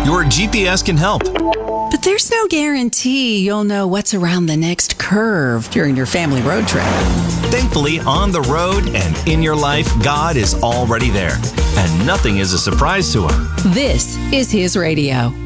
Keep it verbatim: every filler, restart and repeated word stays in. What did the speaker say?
Your G P S can help. But there's no guarantee you'll know what's around the next curve during your family road trip. Thankfully, on the road and in your life, God is already there, and nothing is a surprise to Him. This is His radio.